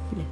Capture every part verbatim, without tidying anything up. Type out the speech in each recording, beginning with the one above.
plaît.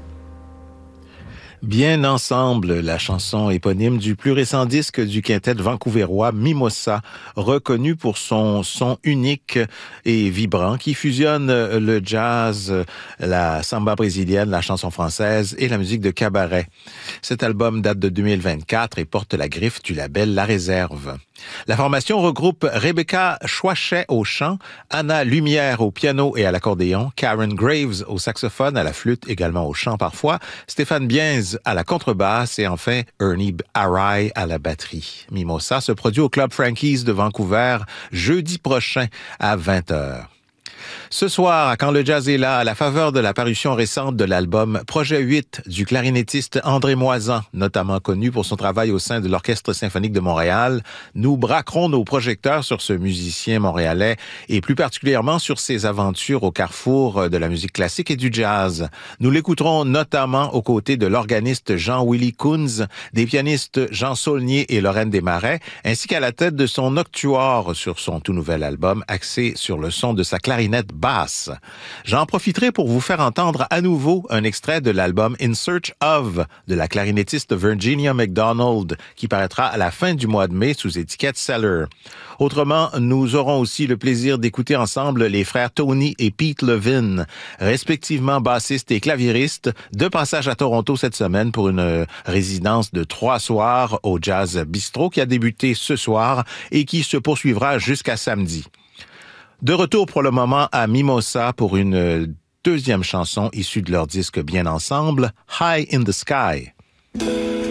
Bien ensemble, la chanson éponyme du plus récent disque du quintet vancouverois Mimosa, reconnu pour son son unique et vibrant qui fusionne le jazz, la samba brésilienne, la chanson française et la musique de cabaret. Cet album date de deux mille vingt-quatre et porte la griffe du label La Réserve. La formation regroupe Rebecca Chouachet au chant, Anna Lumière au piano et à l'accordéon, Karen Graves au saxophone, à la flûte, également au chant parfois, Stéphane Biens à la contrebasse et enfin Ernie Arai à la batterie. Mimosa se produit au Club Frankies de Vancouver jeudi prochain à vingt heures. Ce soir, quand le jazz est là, à la faveur de la parution récente de l'album Projet huit du clarinettiste André Moisan, notamment connu pour son travail au sein de l'Orchestre symphonique de Montréal, nous braquerons nos projecteurs sur ce musicien montréalais et plus particulièrement sur ses aventures au carrefour de la musique classique et du jazz. Nous l'écouterons notamment aux côtés de l'organiste Jean-Willy Kunz, des pianistes Jean Saulnier et Lorraine Desmarais, ainsi qu'à la tête de son octuor sur son tout nouvel album axé sur le son de sa clarinette basse. J'en profiterai pour vous faire entendre à nouveau un extrait de l'album In Search of de la clarinettiste Virginia McDonald qui paraîtra à la fin du mois de mai sous étiquette Cellar. Autrement, nous aurons aussi le plaisir d'écouter ensemble les frères Tony et Pete Levin, respectivement bassistes et claviéristes, de passage à Toronto cette semaine pour une résidence de trois soirs au Jazz Bistro qui a débuté ce soir et qui se poursuivra jusqu'à samedi. De retour pour le moment à Mimosa pour une deuxième chanson issue de leur disque Bien Ensemble, High in the Sky.